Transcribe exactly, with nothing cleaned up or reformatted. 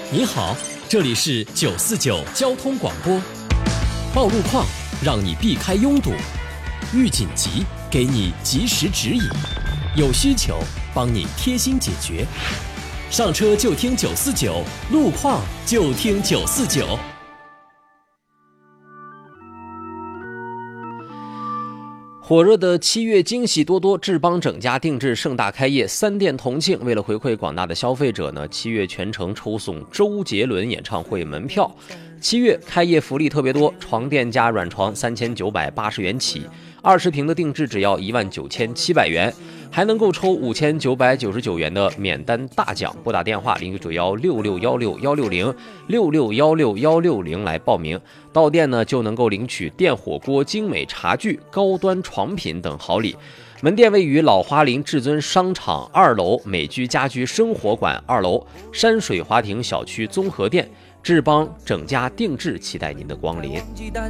你好，这里是九四九交通广播。报路况，让你避开拥堵；遇紧急，给你及时指引；有需求，帮你贴心解决。上车就听九四九，路况就听九四九。火热的七月惊喜多多，智邦整家定制盛大开业，三店同庆。为了回馈广大的消费者呢，七月全程抽送周杰伦演唱会门票。七月开业福利特别多，床垫加软床三千九百八十元起，二十平的定制只要一万九千七百元，还能够抽五千九百九十九元的免单大奖。拨打电话零九幺六六幺六幺六零六六幺六幺六零来报名。到店呢就能够领取电火锅、精美茶具、高端床品等好礼。门店位于老花林至尊商场二楼美居家居生活馆二楼山水华庭小区综合店。智邦整家定制期待您的光临。